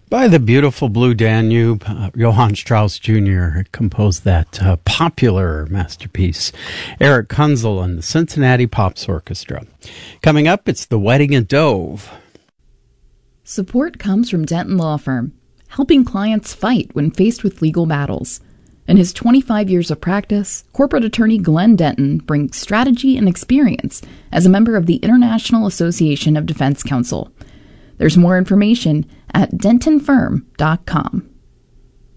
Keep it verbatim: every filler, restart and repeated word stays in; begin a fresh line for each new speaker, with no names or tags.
By the beautiful Blue Danube, uh, Johann Strauss Junior composed that uh, popular masterpiece. Eric Kunzel and the Cincinnati Pops Orchestra. Coming up, it's The Wedding at Dove.
Support comes from Denton Law Firm, helping clients fight when faced with legal battles. In his twenty-five years of practice, corporate attorney Glenn Denton brings strategy and experience as a member of the International Association of Defense Counsel. There's more information at denton firm dot com.